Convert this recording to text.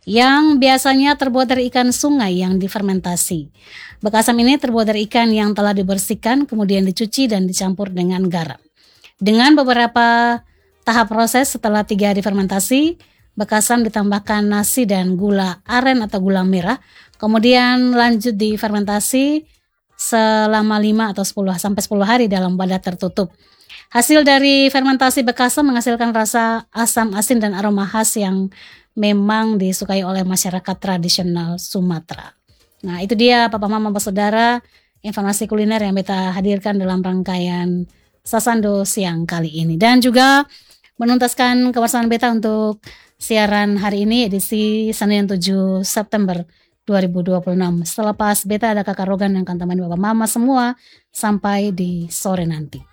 yang biasanya terbuat dari ikan sungai yang difermentasi. Bekasam ini terbuat dari ikan yang telah dibersihkan, kemudian dicuci dan dicampur dengan garam. Dengan beberapa tahap proses setelah 3 difermentasi, bekasam ditambahkan nasi dan gula aren atau gula merah, kemudian lanjut difermentasi selama 5 atau 10 sampai 10 hari dalam wadah tertutup. Hasil dari fermentasi bekasam menghasilkan rasa asam, asin, dan aroma khas yang memang disukai oleh masyarakat tradisional Sumatera. Nah, itu dia Papa Mama Saudara, informasi kuliner yang beta hadirkan dalam rangkaian Sasando siang kali ini. Dan juga menuntaskan kebersamaan beta untuk siaran hari ini edisi Senin 7 September 2026. Selepas beta ada Kakak Rogan yang akan temani Papa Mama semua sampai di sore nanti.